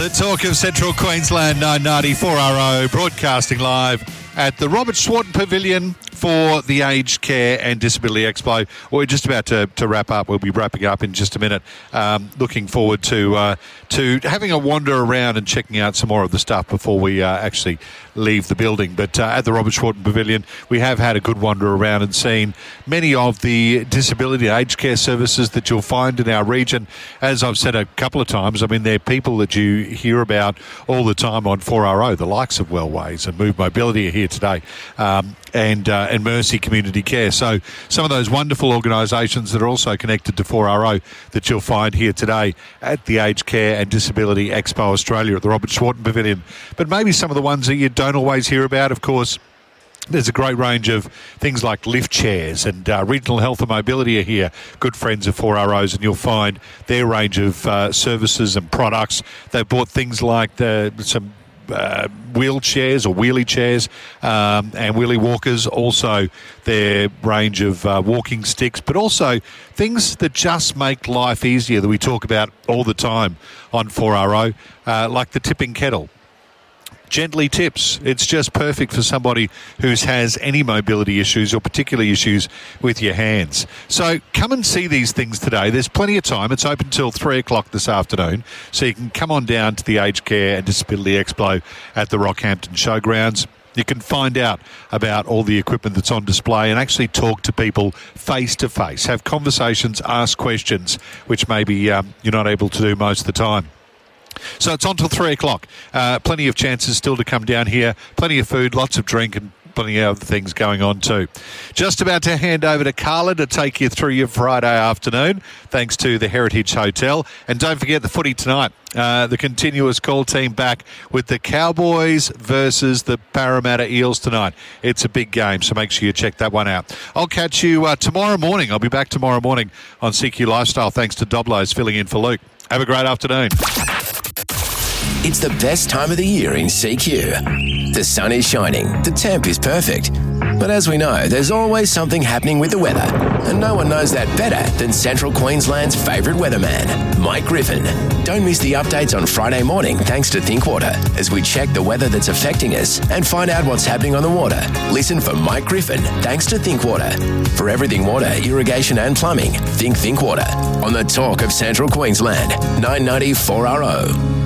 The talk of Central Queensland, 994RO, broadcasting live at the Robert Swarton Pavilion for the Aged Care and Disability Expo. We're just about to wrap up. We'll be wrapping up in just a minute. Looking forward to having a wander around and checking out some more of the stuff before we actually leave the building. But at the Robert Swarton Pavilion, we have had a good wander around and seen many of the disability and aged care services that you'll find in our region. As I've said a couple of times, I mean, they're people that you hear about all the time on 4RO, the likes of Wellways and Move Mobility are here today, and Mercy Community Care. So some of those wonderful organisations that are also connected to 4RO that you'll find here today at the Aged Care and Disability Expo Australia at the Robert Swarton Pavilion. But maybe some of the ones that you don't always hear about, of course, there's a great range of things like lift chairs, and Regional Health and Mobility are here, good friends of 4RO's, and you'll find their range of services and products. They've bought things like some wheelchairs or wheelie chairs and wheelie walkers, also their range of walking sticks, but also things that just make life easier that we talk about all the time on 4RO, like the tipping kettle. Gently tips. It's just perfect for somebody who has any mobility issues or particularly issues with your hands. So come and see these things today. There's plenty of time. It's open till 3 o'clock this afternoon. So you can come on down to the Aged Care and Disability Expo at the Rockhampton Showgrounds. You can find out about all the equipment that's on display and actually talk to people face to face, have conversations, ask questions, which maybe you're not able to do most of the time. So it's on till 3 o'clock. Plenty of chances still to come down here. Plenty of food, lots of drink, and plenty of other things going on too. Just about to hand over to Carla to take you through your Friday afternoon, thanks to the Heritage Hotel. And don't forget the footy tonight. The continuous call team back with the Cowboys versus the Parramatta Eels tonight. It's a big game, so make sure you check that one out. I'll catch you tomorrow morning. I'll be back tomorrow morning on CQ Lifestyle, thanks to Doblos filling in for Luke. Have a great afternoon. It's the best time of the year in CQ. The sun is shining, the temp is perfect. But as we know, there's always something happening with the weather. And no one knows that better than Central Queensland's favourite weatherman, Mike Griffin. Don't miss the updates on Friday morning thanks to Thinkwater as we check the weather that's affecting us and find out what's happening on the water. Listen for Mike Griffin thanks to Thinkwater. For everything water, irrigation and plumbing, think Thinkwater. On the talk of Central Queensland, 994RO.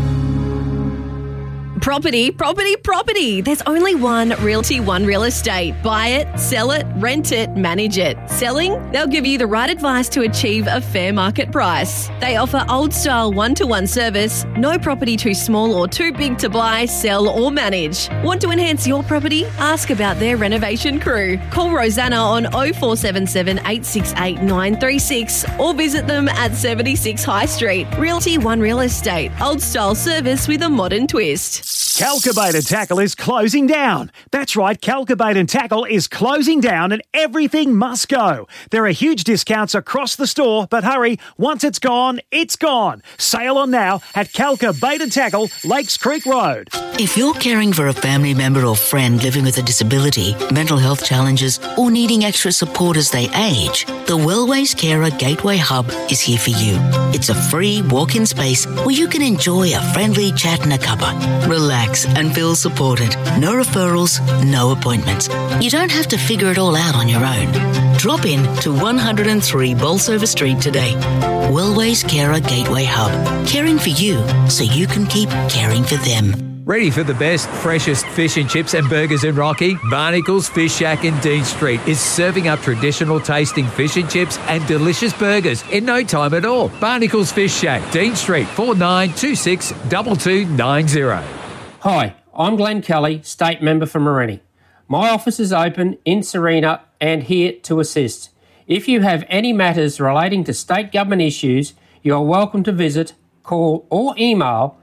Property. There's only one Realty One Real Estate. Buy it, sell it, rent it, manage it. Selling? They'll give you the right advice to achieve a fair market price. They offer old-style one-to-one service. No property too small or too big to buy, sell or manage. Want to enhance your property? Ask about their renovation crew. Call Rosanna on 0477 868 936 or visit them at 76 High Street. Realty One Real Estate. Old-style service with a modern twist. Calcabait and Tackle is closing down. That's right, Calcabait and Tackle is closing down and everything must go. There are huge discounts across the store, but hurry, once it's gone, it's gone. Sale on now at Calcabait and Tackle, Lakes Creek Road. If you're caring for a family member or friend living with a disability, mental health challenges, or needing extra support as they age, the Wellways Carer Gateway Hub is here for you. It's a free walk-in space where you can enjoy a friendly chat and a cuppa. Relax and feel supported. No referrals, no appointments. You don't have to figure it all out on your own. Drop in to 103 Bolsover Street today. Wellways Carer Gateway Hub. Caring for you so you can keep caring for them. Ready for the best, freshest fish and chips and burgers in Rocky? Barnacles Fish Shack in Dean Street is serving up traditional tasting fish and chips and delicious burgers in no time at all. Barnacles Fish Shack, Dean Street, 4926 2290. Hi, I'm Glenn Kelly, State Member for Morenni. My office is open in Serena and here to assist. If you have any matters relating to state government issues, you are welcome to visit, call or email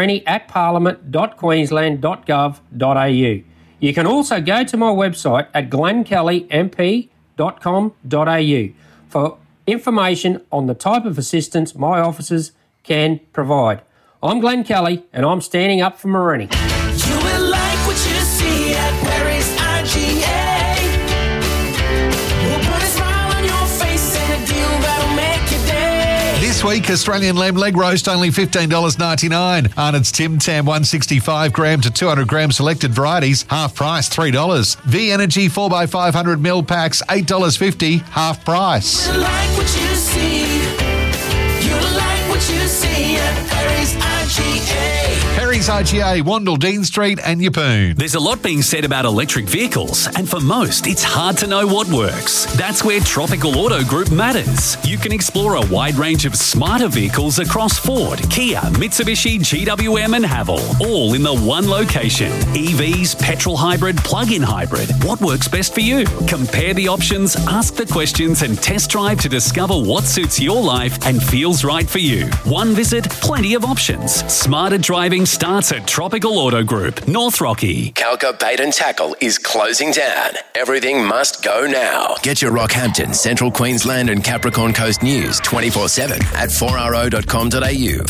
morenni@parliament.queensland.gov.au. You can also go to my website at glennkellymp.com.au for information on the type of assistance my officers can provide. I'm Glenn Kelly, and I'm standing up for Morenni. You will like what you see at Paris IGA. We'll put a smile on your face and a deal that'll make your day. This This week, Australian lamb leg roast only $15.99. Arnott's Tim Tam 165 gram to 200 gram selected varieties, half price $3. V Energy 4x500ml packs $8.50, half price. You like what you see. You like what you see at Perry's IGA. Perry's IGA, Wandle, Dean Street and Yeppoon. There's a lot being said about electric vehicles, and for most, it's hard to know what works. That's where Tropical Auto Group matters. You can explore a wide range of smarter vehicles across Ford, Kia, Mitsubishi, GWM and Haval, all in the one location. EVs, petrol hybrid, plug-in hybrid. What works best for you? Compare the options, ask the questions and test drive to discover what suits your life and feels right for you. One visit, plenty of options. Smarter driving starts at Tropical Auto Group, North Rocky. Calca Bait and Tackle is closing down. Everything must go now. Get your Rockhampton, Central Queensland and Capricorn Coast news 24/7 at 4RO.com.au.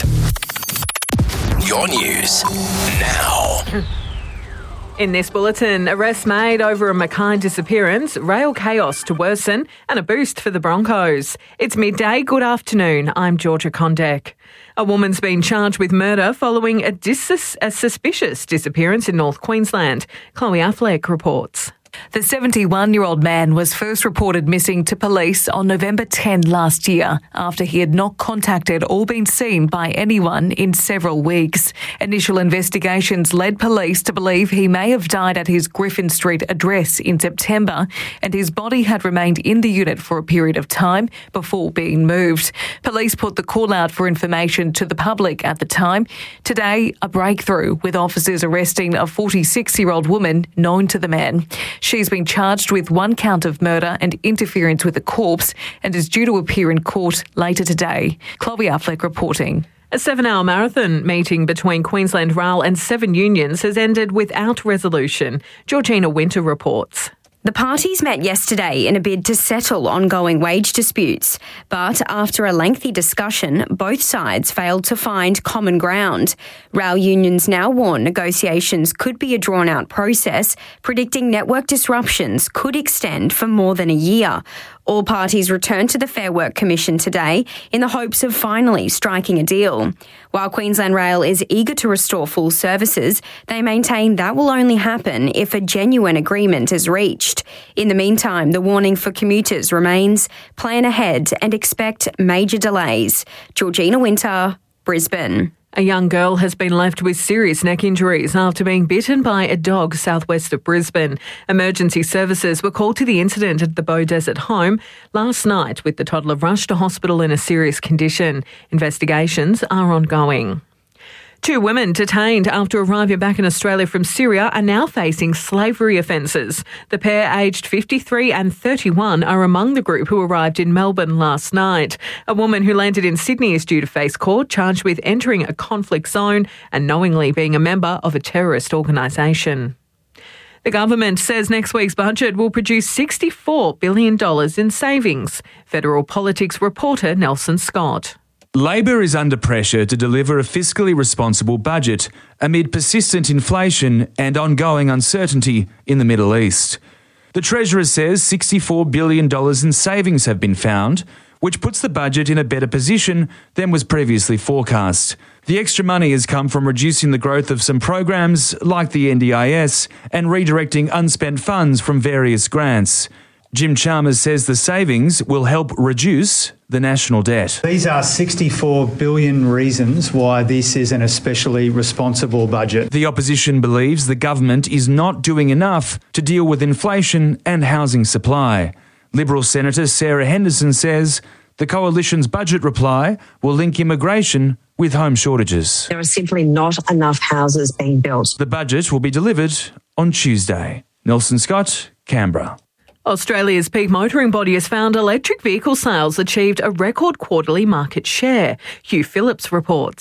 Your news now. In this bulletin, arrests made over a Mackay disappearance, rail chaos to worsen and a boost for the Broncos. It's midday. Good afternoon. I'm Georgia Condek. A woman's been charged with murder following a suspicious disappearance in North Queensland. Chloe Affleck reports. The 71-year-old man was first reported missing to police on November 10 last year after he had not contacted or been seen by anyone in several weeks. Initial investigations led police to believe he may have died at his Griffin Street address in September, and his body had remained in the unit for a period of time before being moved. Police put the call out for information to the public at the time. Today, a breakthrough with officers arresting a 46-year-old woman known to the man. She's been charged with one count of murder and interference with a corpse and is due to appear in court later today. Chloe Affleck reporting. A 7-hour marathon meeting between Queensland Rail and 7 unions has ended without resolution. Georgina Winter reports. The parties met yesterday in a bid to settle ongoing wage disputes, but after a lengthy discussion, both sides failed to find common ground. Rail unions now warn negotiations could be a drawn-out process, predicting network disruptions could extend for more than a year. All parties returned to the Fair Work Commission today in the hopes of finally striking a deal. While Queensland Rail is eager to restore full services, they maintain that will only happen if a genuine agreement is reached. In the meantime, the warning for commuters remains: plan ahead and expect major delays. Georgina Winter, Brisbane. A young girl has been left with serious neck injuries after being bitten by a dog southwest of Brisbane. Emergency services were called to the incident at the Bow Desert home last night, with the toddler rushed to hospital in a serious condition. Investigations are ongoing. 2 women detained after arriving back in Australia from Syria are now facing slavery offences. The pair, aged 53 and 31, are among the group who arrived in Melbourne last night. A woman who landed in Sydney is due to face court, charged with entering a conflict zone and knowingly being a member of a terrorist organisation. The government says next week's budget will produce $64 billion in savings. Federal Politics reporter Nelson Scott. Labor is under pressure to deliver a fiscally responsible budget amid persistent inflation and ongoing uncertainty in the Middle East. The Treasurer says $64 billion in savings have been found, which puts the budget in a better position than was previously forecast. The extra money has come from reducing the growth of some programs like the NDIS and redirecting unspent funds from various grants. Jim Chalmers says the savings will help reduce the national debt. These are 64 billion reasons why this is an especially responsible budget. The opposition believes the government is not doing enough to deal with inflation and housing supply. Liberal Senator Sarah Henderson says the coalition's budget reply will link immigration with home shortages. There are simply not enough houses being built. The budget will be delivered on Tuesday. Nelson Scott, Canberra. Australia's peak motoring body has found electric vehicle sales achieved a record quarterly market share. Hugh Phillips reports.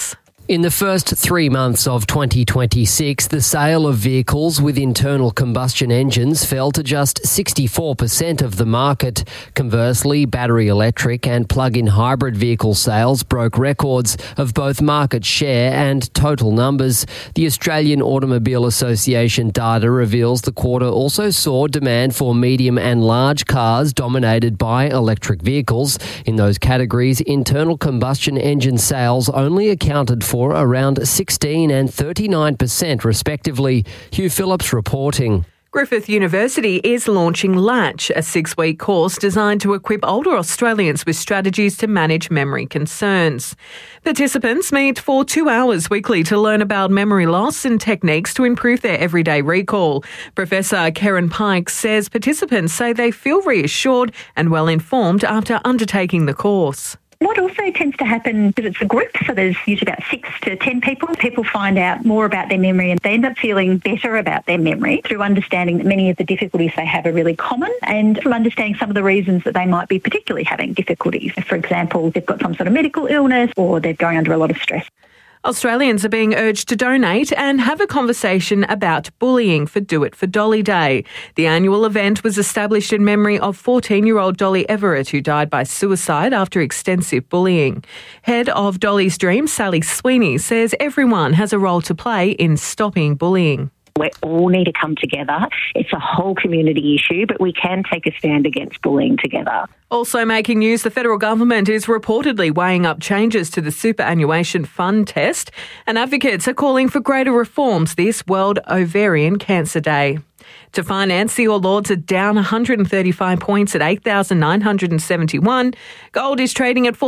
In the first 3 months of 2026, the sale of vehicles with internal combustion engines fell to just 64% of the market. Conversely, battery electric and plug-in hybrid vehicle sales broke records of both market share and total numbers. The Australian Automobile Association data reveals the quarter also saw demand for medium and large cars dominated by electric vehicles. In those categories, internal combustion engine sales only accounted for around 16 and 39% respectively. Hugh Phillips reporting. Griffith University is launching Latch, a 6-week course designed to equip older Australians with strategies to manage memory concerns. Participants meet for 2 hours weekly to learn about memory loss and techniques to improve their everyday recall. Professor Karen Pike says participants say they feel reassured and well informed after undertaking the course. What also tends to happen is it's a group, so there's usually about 6 to 10 people. People find out more about their memory and they end up feeling better about their memory through understanding that many of the difficulties they have are really common and from understanding some of the reasons that they might be particularly having difficulties. For example, they've got some sort of medical illness or they're going under a lot of stress. Australians are being urged to donate and have a conversation about bullying for Do It for Dolly Day. The annual event was established in memory of 14-year-old Dolly Everett, who died by suicide after extensive bullying. Head of Dolly's Dream, Sally Sweeney, says everyone has a role to play in stopping bullying. We all need to come together. It's a whole community issue, but we can take a stand against bullying together. Also making news, the federal government is reportedly weighing up changes to the superannuation fund test, and advocates are calling for greater reforms this World Ovarian Cancer Day. To finance, the All Ords are down 135 points at 8,971. Gold is trading at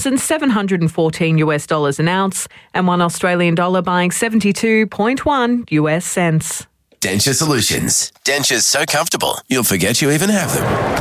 $4,714 an ounce, and $1 Australian dollar buying 72.1 US cents. Denture Solutions. Dentures so comfortable, you'll forget you even have them.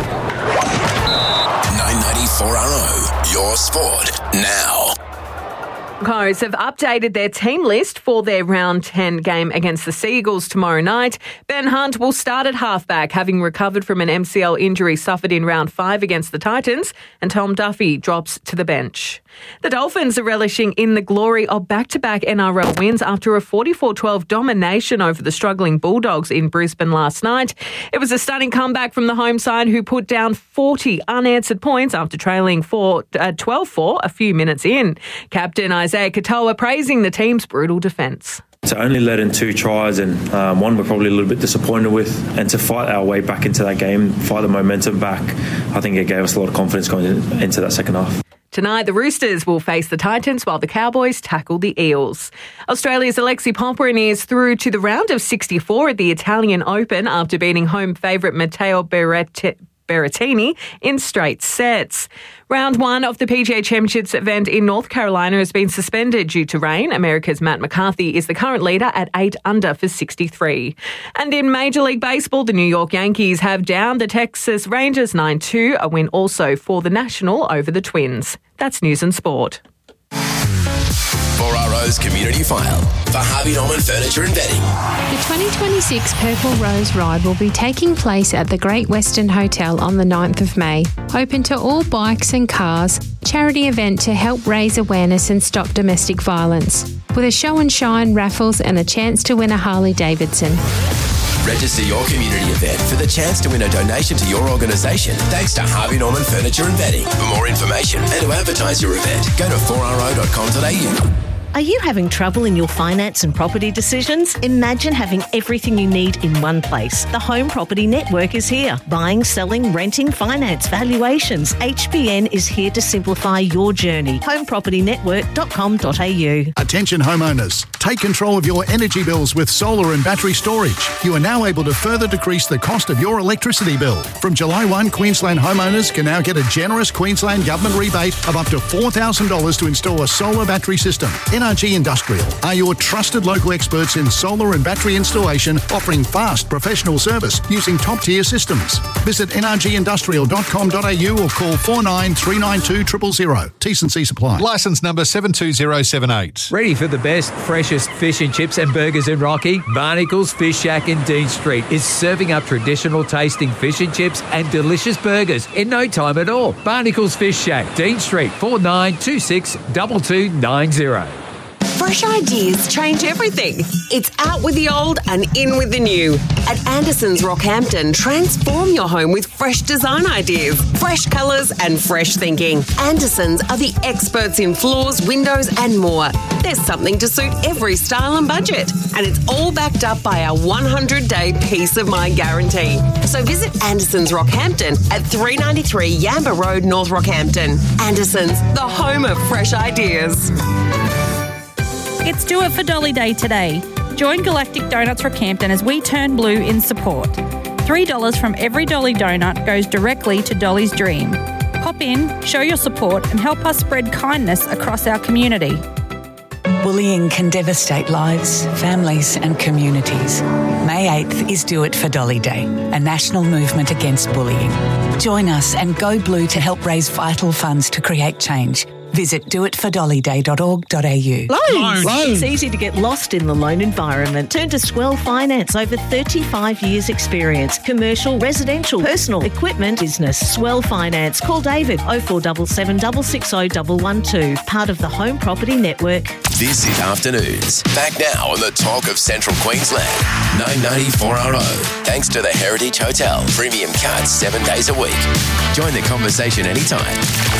994RO, your sport now. Crows have updated their team list for their round 10 game against the Sea Eagles tomorrow night. Ben Hunt will start at halfback, having recovered from an MCL injury suffered in round 5 against the Titans, and Tom Duffy drops to the bench. The Dolphins are relishing in the glory of back-to-back NRL wins after a 44-12 domination over the struggling Bulldogs in Brisbane last night. It was a stunning comeback from the home side, who put down 40 unanswered points after trailing 12-4 a few minutes in. Captain Isaiah Katoa praising the team's brutal defence. To only let in 2 tries and one we're probably a little bit disappointed with, and to fight our way back into that game, fight the momentum back, I think it gave us a lot of confidence going into that second half. Tonight, the Roosters will face the Titans while the Cowboys tackle the Eels. Australia's Alexi Popyrin is through to the round of 64 at the Italian Open after beating home favourite Matteo Berrettini in straight sets. Round 1 of the PGA Championships event in North Carolina has been suspended due to rain. America's Matt McCarthy is the current leader at 8 under for 63. And in Major League Baseball, the New York Yankees have downed the Texas Rangers 9-2, a win also for the National over the Twins. That's News and Sport. 4RO's Community File for Harvey Norman Furniture and Bedding. The 2026 Purple Rose Ride will be taking place at the Great Western Hotel on the 9th of May. Open to all bikes and cars, charity event to help raise awareness and stop domestic violence. With a show and shine, raffles and a chance to win a Harley Davidson. Register your community event for the chance to win a donation to your organisation thanks to Harvey Norman Furniture and Bedding. For more information and to advertise your event, go to 4ro.com.au. Are you having trouble in your finance and property decisions? Imagine having everything you need in one place. The Home Property Network is here. Buying, selling, renting, finance, valuations. HPN is here to simplify your journey. homepropertynetwork.com.au. Attention homeowners. Take control of your energy bills with solar and battery storage. You are now able to further decrease the cost of your electricity bill. From July 1, Queensland homeowners can now get a generous Queensland government rebate of up to $4,000 to install a solar battery system. NRG Industrial are your trusted local experts in solar and battery installation, offering fast professional service using top-tier systems. Visit nrgindustrial.com.au or call 49392000. T&C supply. Licence number 72078. Ready for the best, freshest fish and chips and burgers in Rocky? Barnacles Fish Shack in Dean Street is serving up traditional tasting fish and chips and delicious burgers in no time at all. Barnacles Fish Shack, Dean Street, 4926 2290. Fresh ideas change everything. It's out with the old and in with the new. At Anderson's Rockhampton, transform your home with fresh design ideas, fresh colours and fresh thinking. Anderson's are the experts in floors, windows and more. There's something to suit every style and budget. And it's all backed up by our 100-day peace of mind guarantee. So visit Anderson's Rockhampton at 393 Yamba Road, North Rockhampton. Anderson's, the home of fresh ideas. It's Do It for Dolly Day today. Join Galactic Donuts Rockhampton as we turn blue in support. $3 from every Dolly donut goes directly to Dolly's dream. Pop in, show your support and help us spread kindness across our community. Bullying can devastate lives, families and communities. May 8th is Do It for Dolly Day, a national movement against bullying. Join us and go blue to help raise vital funds to create change. Visit doitfordollyday.org.au. Loans. It's easy to get lost in the loan environment. Turn to Swell Finance. Over 35 years experience. Commercial, residential, personal, equipment, business. Swell Finance. Call David 0477 660 112. Part of the Home Property Network. This is Afternoons. Back now on the talk of Central Queensland. 994RO. Thanks to the Heritage Hotel. Premium cards 7 days a week. Join the conversation anytime.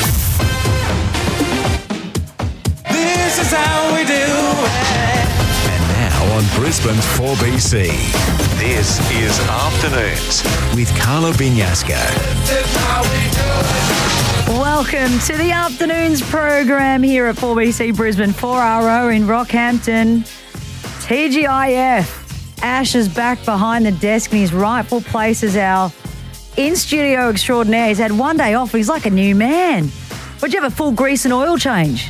This is how we do it. And now on Brisbane's 4BC, this is Afternoons with Carla Binyasca. This is how we do it. Welcome to the Afternoons program here at 4BC Brisbane, 4RO in Rockhampton. TGIF. Ash is back behind the desk in his rightful place as our in-studio extraordinaire. He's had one day off. He's like a new man. Would you have a full grease and oil change?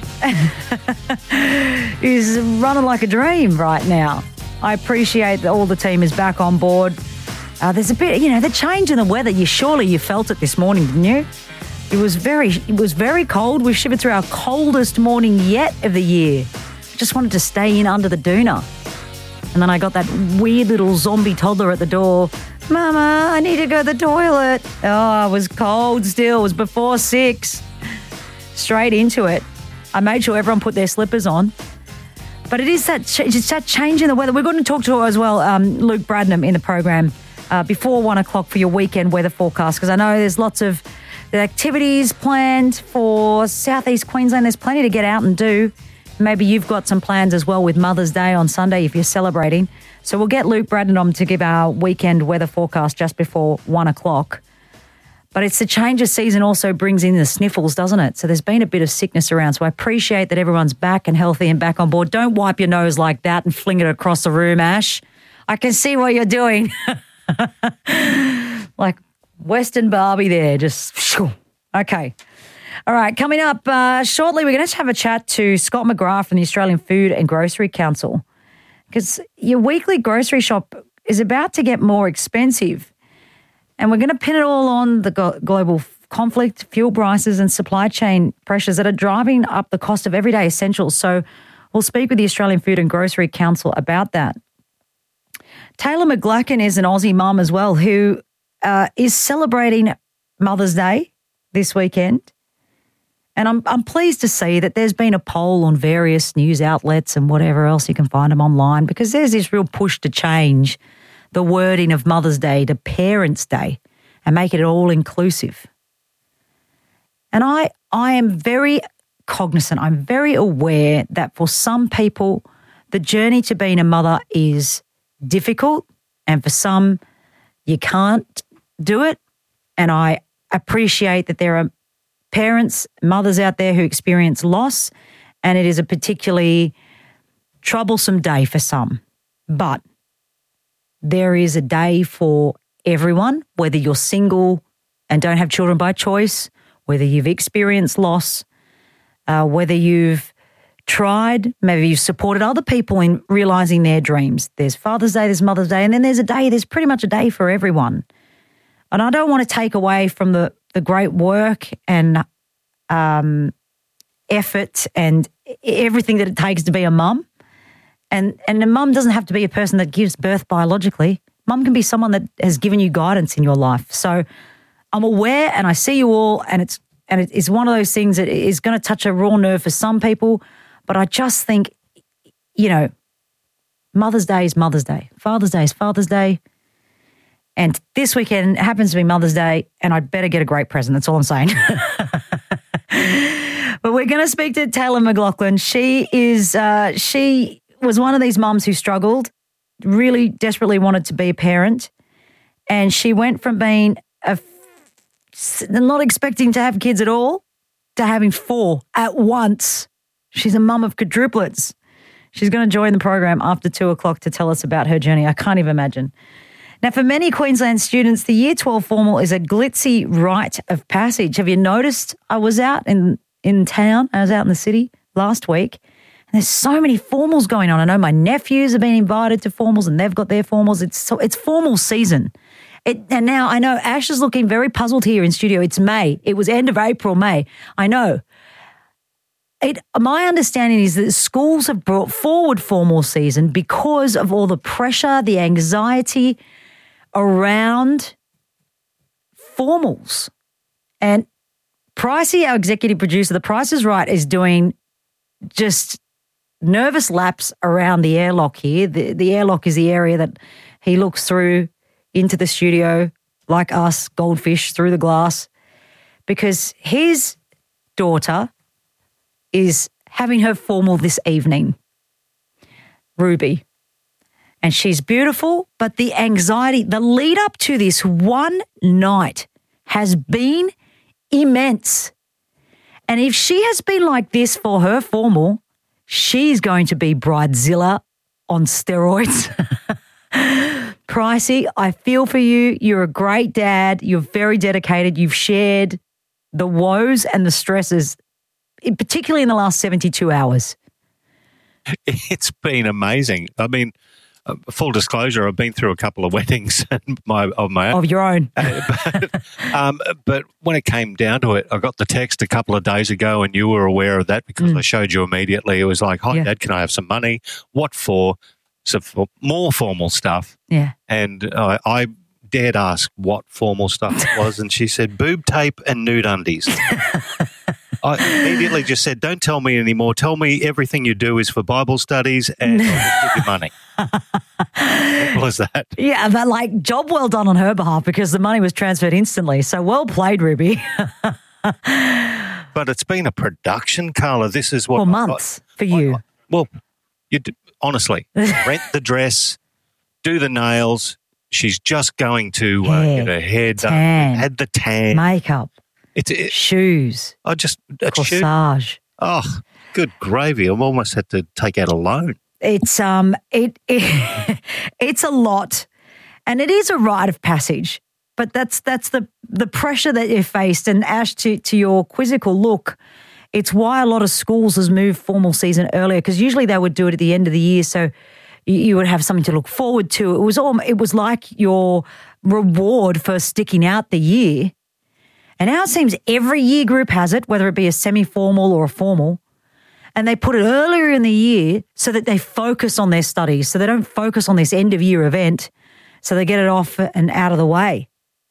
He's running like a dream right now. I appreciate that all the team is back on board. There's a bit, the change in the weather. You felt it this morning, didn't you? It was very cold. We shivered through our coldest morning yet of the year. I just wanted to stay in under the doona. And then I got that weird little zombie toddler at the door. Mama, I need to go to the toilet. Oh, it was cold still. It was before 6. Straight into it. I made sure everyone put their slippers on. But it is that change in the weather. We're going to talk to as well Luke Bradnam in the program before 1 o'clock for your weekend weather forecast, because I know there's lots of activities planned for southeast Queensland. There's plenty to get out and do. Maybe you've got some plans as well with Mother's Day on Sunday if you're celebrating. So we'll get Luke Bradnam to give our weekend weather forecast just before 1 o'clock. But it's the change of season also brings in the sniffles, doesn't it? So there's been a bit of sickness around. So I appreciate that everyone's back and healthy and back on board. Don't wipe your nose like that and fling it across the room, Ash. I can see what you're doing. Like Western Barbie there, just shoo. Okay. All right, coming up shortly, we're going to have a chat to Scott McGrath from the Australian Food and Grocery Council, because your weekly grocery shop is about to get more expensive. And we're going to pin it all on the global conflict, fuel prices and supply chain pressures that are driving up the cost of everyday essentials. So we'll speak with the Australian Food and Grocery Council about that. Taylor McGlacken is an Aussie mum as well who is celebrating Mother's Day this weekend. And I'm pleased to see that there's been a poll on various news outlets and whatever else you can find them online, because there's this real push to change the wording of Mother's Day to Parents' Day and make it all inclusive. And I am very cognizant, I'm very aware that for some people, the journey to being a mother is difficult, and for some, you can't do it. And I appreciate that there are parents, mothers out there who experience loss, and it is a particularly troublesome day for some. But there is a day for everyone, whether you're single and don't have children by choice, whether you've experienced loss, whether you've tried, maybe you've supported other people in realising their dreams. There's Father's Day, there's Mother's Day, and then there's pretty much a day for everyone. And I don't want to take away from the great work and effort and everything that it takes to be a mum. And a mum doesn't have to be a person that gives birth biologically. Mum can be someone that has given you guidance in your life. So I'm aware and I see you all, and it's one of those things that is going to touch a raw nerve for some people. But I just think you know, Mother's Day is Mother's Day. Father's Day is Father's Day. And this weekend happens to be Mother's Day, and I'd better get a great present. That's all I'm saying. But we're going to speak to Taylor McLaughlin. She was one of these mums who struggled, really desperately wanted to be a parent. And she went from being not expecting to have kids at all to having 4 at once. She's a mum of quadruplets. She's going to join the program after 2:00 to tell us about her journey. I can't even imagine. Now, for many Queensland students, the Year 12 formal is a glitzy rite of passage. Have you noticed? I was out in town. I was out in the city last week, and there's so many formals going on. I know my nephews have been invited to formals, and they've got their formals. It's formal season. And now I know Ash is looking very puzzled here in studio. It's May. It was end of April, May. I know. My understanding is that schools have brought forward formal season because of all the pressure, the anxiety around formals. And Pricey, our executive producer, The Price is Right, is doing just nervous laps around the airlock here. The airlock is the area that he looks through into the studio, like us, goldfish, through the glass, because his daughter is having her formal this evening, Ruby. And she's beautiful, but the anxiety, the lead up to this one night has been immense. And if she has been like this for her formal, she's going to be Bridezilla on steroids. Pricey, I feel for you. You're a great dad. You're very dedicated. You've shared the woes and the stresses, particularly in the last 72 hours. It's been amazing. I mean, full disclosure, I've been through a couple of weddings of my own. Of your own. But when it came down to it, I got the text a couple of days ago, and you were aware of that because I showed you immediately. It was like, hi, Dad, can I have some money? What for? So for more formal stuff. Yeah. And I dared ask what formal stuff it was, and she said boob tape and nude undies. I immediately just said, don't tell me anymore. Tell me everything you do is for Bible studies and I'll just give you money. Simple as that. Yeah, but like job well done on her behalf because the money was transferred instantly. So well played, Ruby. But it's been a production, Carla. This is what... For months for you. Honestly, rent the dress, do the nails. She's just going to get her hair done. Had the tan. Makeup. Shoes. Corsage. Oh, good gravy. I've almost had to take out a loan. It's it's a lot, and it is a rite of passage. But that's the pressure that you faced. And Ash, to your quizzical look, it's why a lot of schools has moved formal season earlier, because usually they would do it at the end of the year, so you would have something to look forward to. It was like your reward for sticking out the year. And now it seems every year group has it, whether it be a semi-formal or a formal, and they put it earlier in the year so that they focus on their studies, so they don't focus on this end-of-year event, so they get it off and out of the way.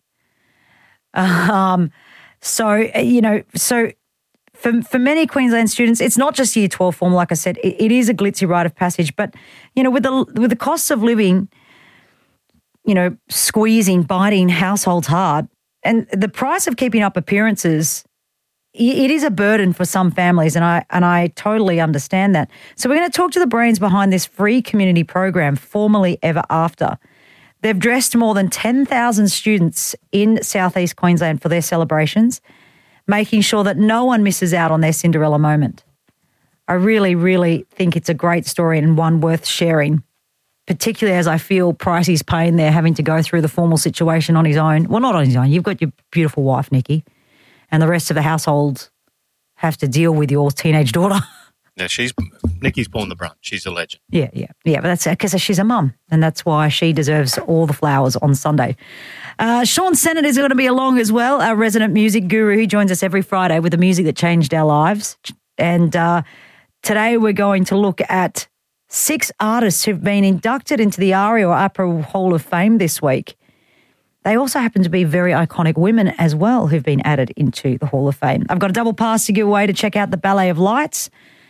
So for many Queensland students, it's not just Year 12 formal, like I said, it is a glitzy rite of passage, but, with the costs of living, squeezing, biting households hard, and the price of keeping up appearances, it is a burden for some families, and I totally understand that. So we're going to talk to the brains behind this free community program, formerly Ever After. They've dressed more than 10,000 students in southeast Queensland for their celebrations, making sure that no one misses out on their Cinderella moment. I really, really think it's a great story and one worth sharing, particularly as I feel Pricey's pain there having to go through the formal situation on his own. Well, not on his own. You've got your beautiful wife, Nikki, and the rest of the household have to deal with your teenage daughter. Yeah, Nikki's borne the brunt. She's a legend. Yeah, but that's because she's a mum, and that's why she deserves all the flowers on Sunday. Sean Sennett is going to be along as well, our resident music guru who joins us every Friday with the music that changed our lives. And today we're going to look at 6 artists who've been inducted into the ARIA or APRA Hall of Fame this week. They also happen to be very iconic women as well who've been added into the Hall of Fame. I've got a double pass to give away to check out the Ballet of Lights.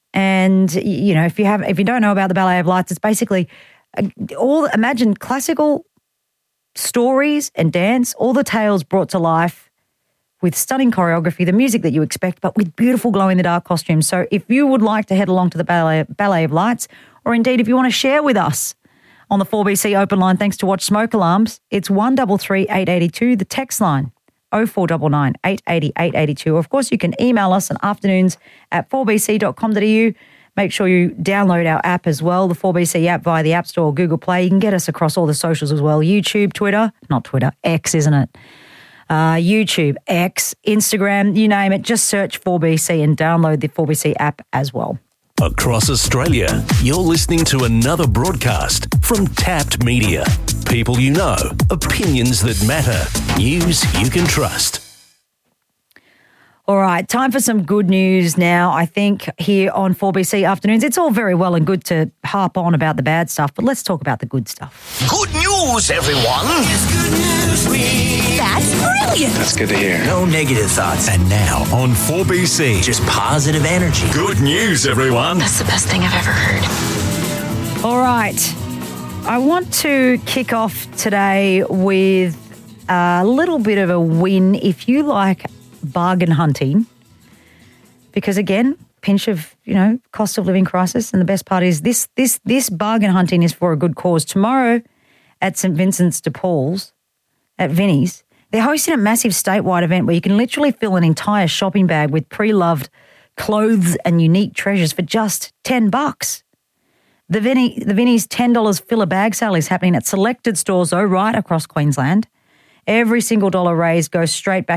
And, you know, if you don't know about the Ballet of Lights, it's basically imagine classical stories and dance, all the tales brought to life with stunning choreography, the music that you expect, but with beautiful glow-in-the-dark costumes. So if you would like to head along to the Ballet of Lights, or indeed if you want to share with us on the 4BC open line, thanks to Watch Smoke Alarms, it's 133 882, the text line, 0499 880 882. Or of course, you can email us on afternoons@4bc.com.au. Make sure you download our app as well, the 4BC app via the App Store or Google Play. You can get us across all the socials as well. YouTube, X, isn't it? YouTube, X, Instagram, you name it. Just search 4BC and download the 4BC app as well. Across Australia, you're listening to another broadcast from Tapped Media. People you know, opinions that matter, news you can trust. All right, time for some good news now, I think, here on 4BC Afternoons. It's all very well and good to harp on about the bad stuff, but let's talk about the good stuff. Good news, everyone. It's good news week. That's brilliant. That's good to hear. No negative thoughts. And now on 4BC, just positive energy. Good news, everyone. That's the best thing I've ever heard. All right, I want to kick off today with a little bit of a win, if you like, bargain hunting, because again, pinch of, you know, cost of living crisis, and the best part is this bargain hunting is for a good cause. Tomorrow at St Vincent's de Paul's at Vinnie's, they're hosting a massive statewide event where you can literally fill an entire shopping bag with pre-loved clothes and unique treasures for just $10. The Vinnie's $10 fill a bag sale is happening at selected stores, though, right across Queensland. Every single dollar raised goes straight back